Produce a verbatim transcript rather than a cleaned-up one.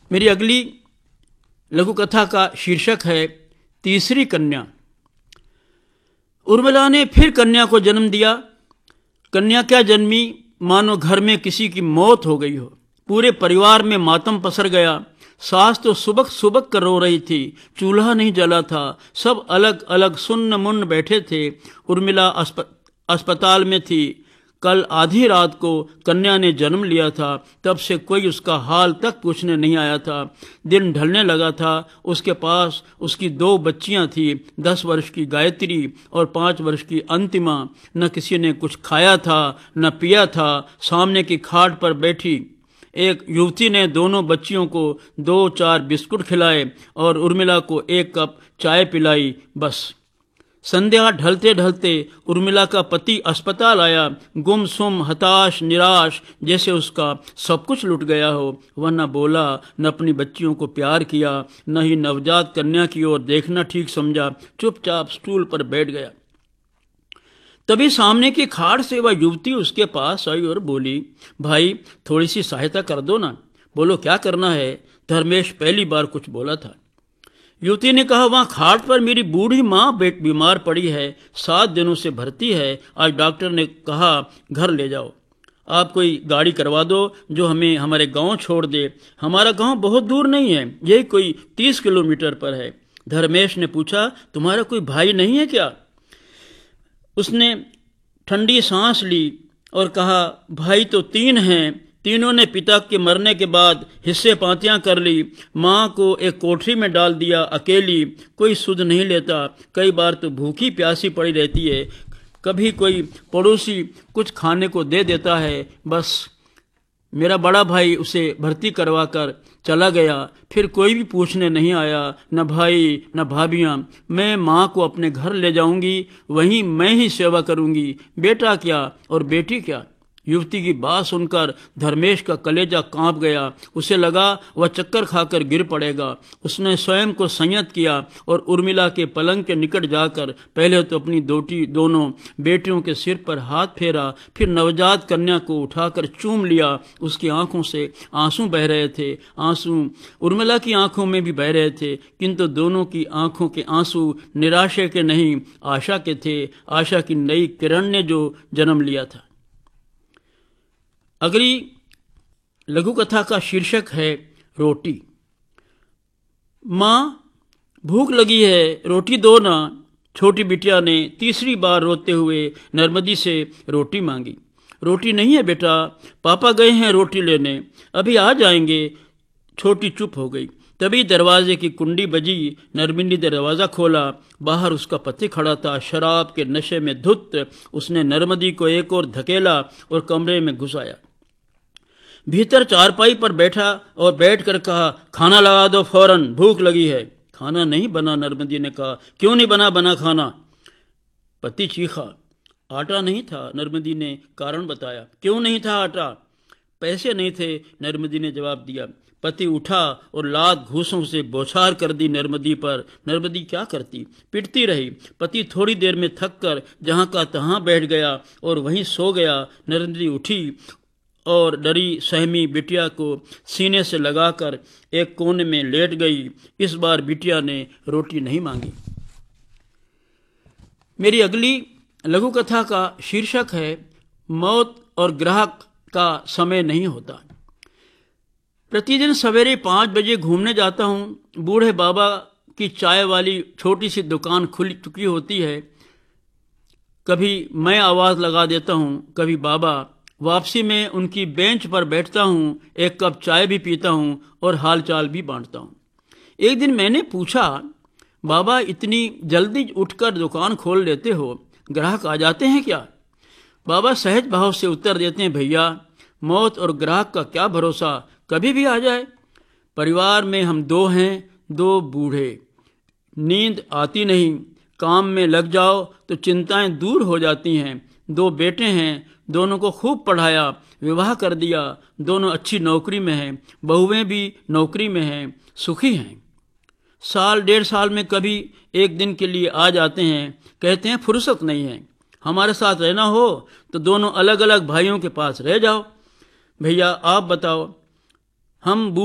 मेरी अगली लघु कथा का शीर्षक है तीसरी कन्या। उर्मिला ने फिर कन्या को जन्म दिया। कन्या क्या जन्मी, मानो घर में किसी की मौत हो गई हो। पूरे परिवार में मातम पसर गया। सास तो सुबक सुबक कर रो रही थी, चूल्हा नहीं जला था, सब अलग अलग सुन्न मुन्न बैठे थे। उर्मिला अस्प, अस्पताल में थी। कल आधी रात को कन्या ने जन्म लिया था, तब से कोई उसका हाल तक पूछने नहीं आया था। दिन ढलने लगा था। उसके पास उसकी दो बच्चियां थी, दस वर्ष की गायत्री और पाँच वर्ष की अंतिमा। न किसी ने कुछ खाया था न पिया था। सामने की खाट पर बैठी एक युवती ने दोनों बच्चियों को दो चार बिस्कुट खिलाए और उर्मिला को एक कप चाय पिलाई, बस। संध्या ढलते ढलते उर्मिला का पति अस्पताल आया, गुमसुम, हताश, निराश, जैसे उसका सब कुछ लुट गया हो। वह न बोला, न अपनी बच्चियों को प्यार किया, न ही नवजात कन्या की ओर देखना ठीक समझा। चुपचाप स्टूल पर बैठ गया। तभी सामने की खाट से वह युवती उसके पास आई और बोली, भाई थोड़ी सी सहायता कर दो ना। बोलो क्या करना है? धर्मेश पहली बार कुछ बोला था। युवती ने कहा, वहाँ खाट पर मेरी बूढ़ी माँ बीमार पड़ी है, सात दिनों से भर्ती है। आज डॉक्टर ने कहा घर ले जाओ। आप कोई गाड़ी करवा दो जो हमें हमारे गांव छोड़ दे। हमारा गांव बहुत दूर नहीं है, यही कोई तीस किलोमीटर पर है। धर्मेश ने पूछा, तुम्हारा कोई भाई नहीं है क्या? उसने ठंडी सांस ली और कहा, भाई तो तीन हैं। तीनों ने पिता के मरने के बाद हिस्से पातियां कर ली। माँ को एक कोठरी में डाल दिया, अकेली। कोई सुध नहीं लेता। कई बार तो भूखी प्यासी पड़ी रहती है। कभी कोई पड़ोसी कुछ खाने को दे देता है, बस। मेरा बड़ा भाई उसे भर्ती करवा कर चला गया, फिर कोई भी पूछने नहीं आया, न भाई न भाभियाँ। मैं माँ को अपने घर ले जाऊंगी, वहीं मैं ही सेवा करूंगी। बेटा क्या और बेटी क्या? युवती की बात सुनकर धर्मेश का कलेजा कांप गया। उसे लगा वह चक्कर खाकर गिर पड़ेगा। उसने स्वयं को संयत किया और उर्मिला के पलंग के निकट जाकर पहले तो अपनी दोटी दोनों बेटियों के सिर पर हाथ फेरा, फिर नवजात कन्या को उठाकर चूम लिया। उसकी आंखों से आंसू बह रहे थे। आंसू उर्मिला की आंखों में भी बह रहे थे, किंतु दोनों की आंखों के आंसू निराशा के नहीं, आशा के थे। आशा की नई किरण ने जो जन्म लिया था। अगली लघु कथा का शीर्षक है रोटी। माँ भूख लगी है, रोटी दो ना। छोटी बिटिया ने तीसरी बार रोते हुए नर्मदी से रोटी मांगी। रोटी नहीं है बेटा, पापा गए हैं रोटी लेने, अभी आ जाएंगे। छोटी चुप हो गई। तभी दरवाजे की कुंडी बजी। नर्मदी ने दरवाज़ा खोला। बाहर उसका पति खड़ा था, शराब के नशे में धुत। उसने नर्मदी को एक और धकेला और कमरे में घुस आया। भीतर चारपाई पर बैठा और बैठकर कहा, खाना लगा दो फौरन, भूख लगी है। खाना नहीं बना, नर्मदी ने कहा। क्यों नहीं बना बना खाना? पति चीखा। आटा नहीं था, नर्मदी ने कारण बताया। क्यों नहीं था आटा? पैसे नहीं थे, नर्मदी ने जवाब दिया। पति उठा और लात घूसों से बौछार कर दी नर्मदी पर। नर्मदी क्या करती, पिटती रही। पति थोड़ी देर में थक कर जहाँ का तहाँ बैठ गया और वहीं सो गया। नर्मदी उठी और डरी सहमी बिटिया को सीने से लगाकर एक कोने में लेट गई। इस बार बिटिया ने रोटी नहीं मांगी। मेरी अगली लघु कथा का शीर्षक है मौत और ग्राहक का समय नहीं होता। प्रतिदिन सवेरे पाँच बजे घूमने जाता हूँ। बूढ़े बाबा की चाय वाली छोटी सी दुकान खुल चुकी होती है। कभी मैं आवाज़ लगा देता हूँ, कभी बाबा। वापसी में उनकी बेंच पर बैठता हूँ, एक कप चाय भी पीता हूँ और हालचाल भी बांटता हूँ। एक दिन मैंने पूछा, बाबा इतनी जल्दी उठकर दुकान खोल लेते हो, ग्राहक आ जाते हैं क्या? बाबा सहज भाव से उत्तर देते हैं, भैया मौत और ग्राहक का क्या भरोसा, कभी भी आ जाए। परिवार में हम दो हैं, दो बूढ़े। नींद आती नहीं, काम में लग जाओ तो चिंताएं दूर हो जाती हैं। दो बेटे हैं, दोनों को खूब पढ़ाया, विवाह कर दिया, दोनों अच्छी नौकरी में हैं, बहुएं भी नौकरी में हैं, सुखी हैं। साल डेढ़ साल में कभी एक दिन के लिए आ जाते हैं, कहते हैं फुर्सत नहीं है, हमारे साथ रहना हो तो दोनों अलग अलग भाइयों के पास रह जाओ। भैया आप बताओ, हम